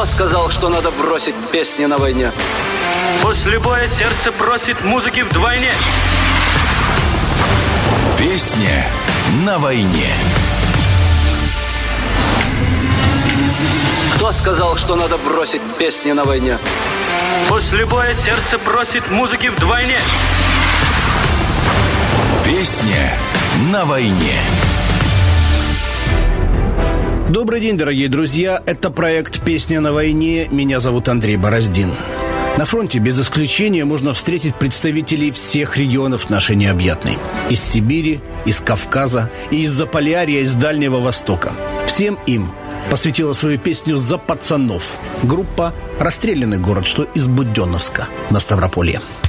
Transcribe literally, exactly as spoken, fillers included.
сказал, что надо бросить песни на войне? После боя сердце просит музыки вдвойне. Песня на войне. Кто сказал, что надо бросить песни на войне? После боя сердце просит музыки вдвойне. Песня на войне. Добрый день, дорогие друзья. Это проект «Песня на войне». Меня зовут Андрей Бороздин. На фронте без исключения можно встретить представителей всех регионов нашей необъятной. Из Сибири, из Кавказа и из Заполярья, из Дальнего Востока. Всем им посвятила свою песню «За пацанов» группа «Расстрелянный город», что из Буденновска на Ставрополье.